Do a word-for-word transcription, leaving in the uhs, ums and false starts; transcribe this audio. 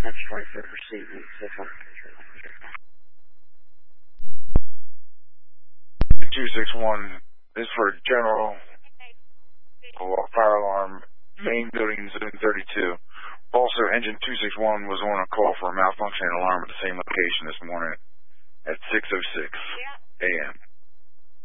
That's twenty-fifth receiving six hundred. two six one is for general fire alarm, main building zone thirty-two. Also, engine two six one was on a call for a malfunctioning alarm at the same location this morning at six oh six a m